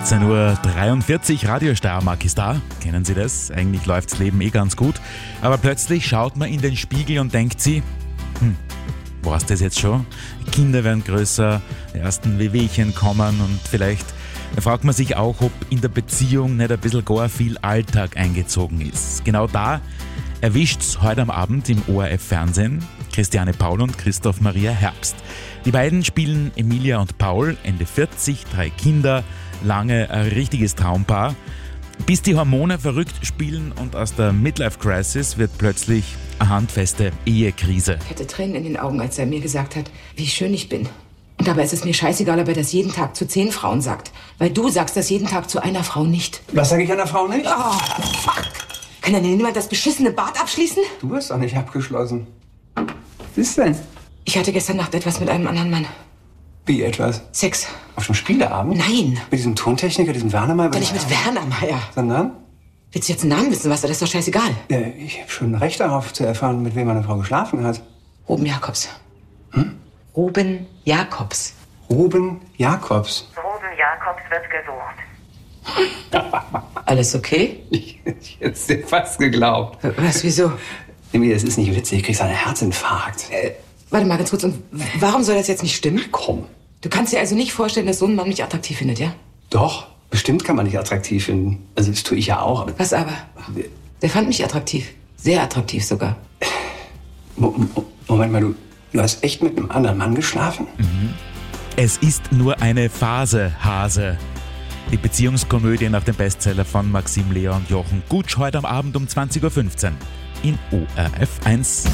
18:43 Uhr, Radio Steiermark ist da. Kennen Sie das? Eigentlich läuft das Leben ganz gut. Aber plötzlich schaut man in den Spiegel und denkt sich, war's das jetzt schon? Die Kinder werden größer, die ersten Wehwehchen kommen und vielleicht fragt man sich auch, ob in der Beziehung nicht ein bisschen gar viel Alltag eingezogen ist. Genau da erwischt's heute am Abend im ORF-Fernsehen Christiane Paul und Christoph Maria Herbst. Die beiden spielen Emilia und Paul, Ende 40, 3 Kinder, lange ein richtiges Traumpaar. Bis die Hormone verrückt spielen und aus der Midlife-Crisis wird plötzlich eine handfeste Ehekrise. Ich hatte Tränen in den Augen, als er mir gesagt hat, wie schön ich bin. Und dabei ist es mir scheißegal, ob er das jeden Tag zu 10 Frauen sagt. Weil du sagst das jeden Tag zu einer Frau nicht. Was sage ich einer Frau nicht? Oh, fuck. Kann denn niemand das beschissene Bad abschließen? Du hast doch nicht abgeschlossen. Was ist denn? Ich hatte gestern Nacht etwas mit einem anderen Mann. Wie etwas? Sex. Auf dem Spieleabend? Nein. Mit diesem Tontechniker, diesem Werner Meier? Doch nicht mit Werner Meier. Sondern? Willst du jetzt einen Namen wissen, was? Das ist doch scheißegal. Ja, ich habe schon ein Recht darauf zu erfahren, mit wem meine Frau geschlafen hat. Ruben Jakobs. Ruben Jakobs. Ruben Jakobs. Ruben Jakobs wird gesucht. Alles okay? Ich hätte es dir fast geglaubt. Was, wieso? Emilia, das ist nicht witzig. Ich krieg einen Herzinfarkt. Warte mal ganz kurz. Und warum soll das jetzt nicht stimmen? Komm. Du kannst dir also nicht vorstellen, dass so ein Mann mich attraktiv findet, ja? Doch, bestimmt kann man dich attraktiv finden. Also das tue ich ja auch. Aber Was aber? Der fand mich attraktiv. Sehr attraktiv sogar. Moment mal, du hast echt mit einem anderen Mann geschlafen? Es ist nur eine Phase, Hase. Die Beziehungskomödie nach dem Bestseller von Maxim Lea und Jochen Gutsch heute am Abend um 20:15 Uhr in ORF 1.